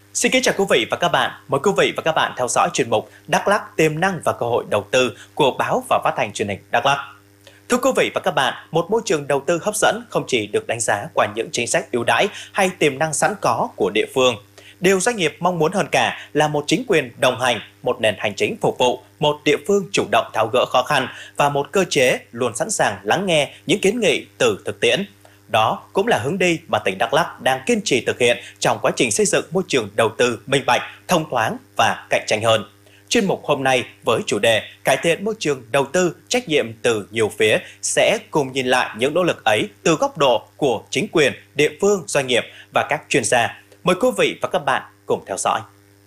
Xin kính chào quý vị và các bạn. Mời quý vị và các bạn theo dõi chuyên mục Đắk Lắk tiềm năng và cơ hội đầu tư của báo và phát thanh truyền hình Đắk Lắk. Thưa quý vị và các bạn, một môi trường đầu tư hấp dẫn không chỉ được đánh giá qua những chính sách ưu đãi hay tiềm năng sẵn có của địa phương. Điều doanh nghiệp mong muốn hơn cả là một chính quyền đồng hành, một nền hành chính phục vụ, một địa phương chủ động tháo gỡ khó khăn và một cơ chế luôn sẵn sàng lắng nghe những kiến nghị từ thực tiễn. Đó cũng là hướng đi mà tỉnh Đắk Lắk đang kiên trì thực hiện trong quá trình xây dựng môi trường đầu tư minh bạch, thông thoáng và cạnh tranh hơn. Chuyên mục hôm nay với chủ đề cải thiện môi trường đầu tư trách nhiệm từ nhiều phía sẽ cùng nhìn lại những nỗ lực ấy từ góc độ của chính quyền, địa phương, doanh nghiệp và các chuyên gia. Mời quý vị và các bạn cùng theo dõi.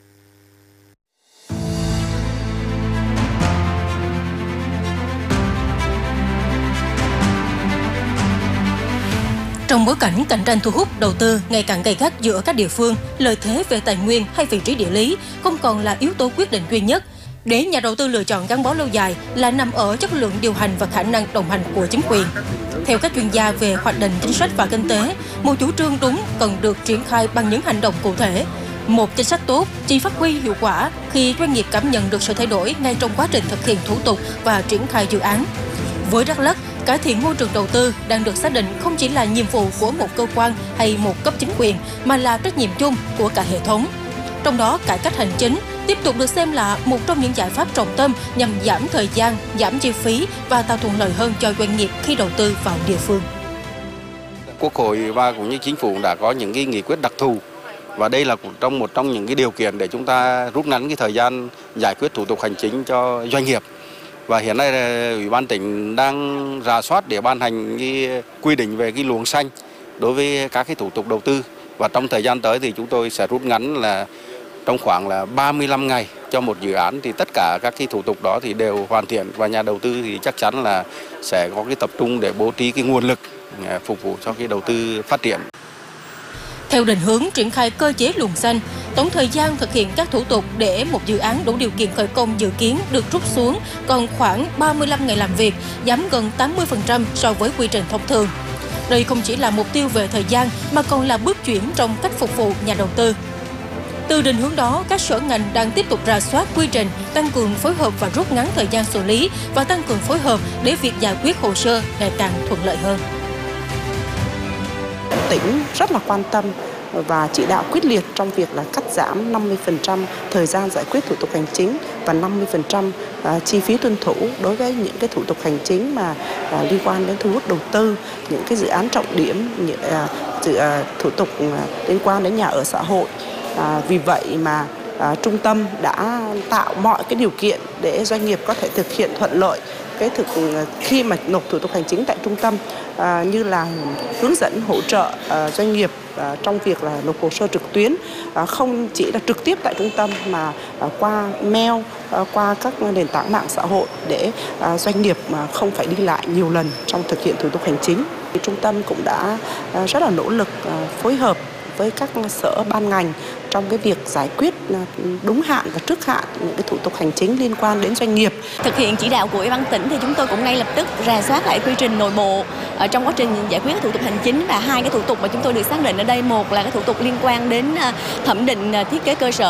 Trong bối cảnh cạnh tranh thu hút đầu tư ngày càng gay gắt giữa các địa phương, lợi thế về tài nguyên hay vị trí địa lý không còn là yếu tố quyết định duy nhất. Để nhà đầu tư lựa chọn gắn bó lâu dài là nằm ở chất lượng điều hành và khả năng đồng hành của chính quyền. Theo các chuyên gia về hoạch định chính sách và kinh tế, một chủ trương đúng cần được triển khai bằng những hành động cụ thể. Một chính sách tốt chỉ phát huy hiệu quả khi doanh nghiệp cảm nhận được sự thay đổi ngay trong quá trình thực hiện thủ tục và triển khai dự án. Với Đắk Lắk, cải thiện môi trường đầu tư đang được xác định không chỉ là nhiệm vụ của một cơ quan hay một cấp chính quyền mà là trách nhiệm chung của cả hệ thống. Trong đó, cải cách hành chính tiếp tục được xem là một trong những giải pháp trọng tâm nhằm giảm thời gian, giảm chi phí và tạo thuận lợi hơn cho doanh nghiệp khi đầu tư vào địa phương. Quốc hội và cũng như chính phủ đã có những cái nghị quyết đặc thù và đây là một trong những cái điều kiện để chúng ta rút ngắn cái thời gian giải quyết thủ tục hành chính cho doanh nghiệp. Và hiện nay Ủy ban tỉnh đang rà soát để ban hành cái quy định về cái luồng xanh đối với các cái thủ tục đầu tư. Và trong thời gian tới thì chúng tôi sẽ rút ngắn là trong khoảng là 35 ngày cho một dự án thì tất cả các cái thủ tục đó thì đều hoàn thiện và nhà đầu tư thì chắc chắn là sẽ có cái tập trung để bố trí cái nguồn lực phục vụ cho cái đầu tư phát triển. Theo định hướng triển khai cơ chế luồng xanh, tổng thời gian thực hiện các thủ tục để một dự án đủ điều kiện khởi công dự kiến được rút xuống còn khoảng 35 ngày làm việc, giảm gần 80% so với quy trình thông thường. Đây không chỉ là mục tiêu về thời gian mà còn là bước chuyển trong cách phục vụ nhà đầu tư. Từ định hướng đó, các sở ngành đang tiếp tục rà soát quy trình, tăng cường phối hợp và rút ngắn thời gian xử lý và tăng cường phối hợp để việc giải quyết hồ sơ ngày càng thuận lợi hơn. Tỉnh rất là quan tâm và chỉ đạo quyết liệt trong việc là cắt giảm 50% thời gian giải quyết thủ tục hành chính và 50% chi phí tuân thủ đối với những cái thủ tục hành chính mà liên quan đến thu hút đầu tư, những cái dự án trọng điểm, những thủ tục liên quan đến nhà ở xã hội. Vì vậy mà trung tâm đã tạo mọi cái điều kiện để doanh nghiệp có thể thực hiện thuận lợi khi mà nộp thủ tục hành chính tại trung tâm, như là hướng dẫn hỗ trợ doanh nghiệp trong việc là nộp hồ sơ trực tuyến, không chỉ là trực tiếp tại trung tâm mà qua mail, qua các nền tảng mạng xã hội để doanh nghiệp không phải đi lại nhiều lần trong thực hiện thủ tục hành chính. Trung tâm cũng đã rất là nỗ lực phối hợp với các sở ban ngành trong cái việc giải quyết đúng hạn và trước hạn những cái thủ tục hành chính liên quan đến doanh nghiệp. Thực hiện chỉ đạo của Ủy ban tỉnh thì chúng tôi cũng ngay lập tức rà soát lại quy trình nội bộ trong quá trình giải quyết các thủ tục hành chính, và hai cái thủ tục mà chúng tôi được xác định ở đây, một là cái thủ tục liên quan đến thẩm định thiết kế cơ sở